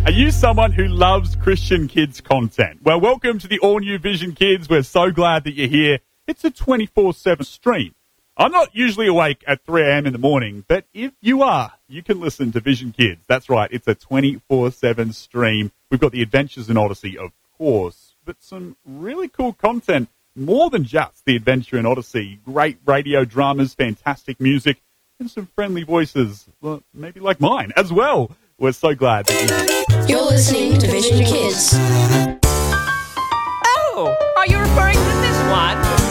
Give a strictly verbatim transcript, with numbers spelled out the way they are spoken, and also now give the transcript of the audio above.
Are you someone who loves Christian Kids content? Well, welcome to the all-new Vision Kids. We're so glad that you're here. It's a twenty-four seven stream. I'm not usually awake at three a.m. in the morning, but if you are, you can listen to Vision Kids. That's right, it's a twenty-four seven stream. We've got the Adventures in Odyssey, of course, but some really cool content, more than just the Adventure in Odyssey. Great radio dramas, fantastic music, and some friendly voices, well, maybe like mine as well. We're so glad that you're here. You're listening to Vision Kids. Oh, are you referring to this one?